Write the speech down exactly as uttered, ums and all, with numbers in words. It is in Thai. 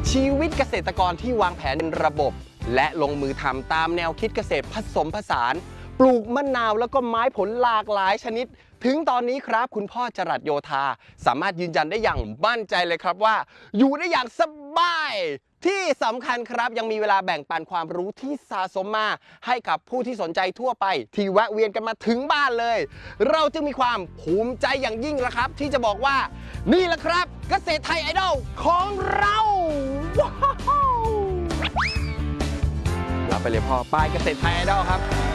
ชีวิตเกษตรกรที่วางแผนเป็นระบบและลงมือทำตามแนวคิดเกษตรผสมผสานปลูกมะนาวแล้วก็ไม้ผลหลากหลายชนิดถึงตอนนี้ครับคุณพ่อจรัสโยธาสามารถยืนยันได้อย่างมั่นใจเลยครับว่าอยู่ได้อย่างสบายที่สำคัญครับยังมีเวลาแบ่งปันความรู้ที่สะสมมาให้กับผู้ที่สนใจทั่วไปที่แวะเวียนกันมาถึงบ้านเลยเราจึงมีความภูมิใจอย่างยิ่งนะครับที่จะบอกว่านี่แหละครับเกษตรไทยไอดอลของเราว้าวเราไปเลยพ่อป้ายเกษตรไทยไอดอลครับ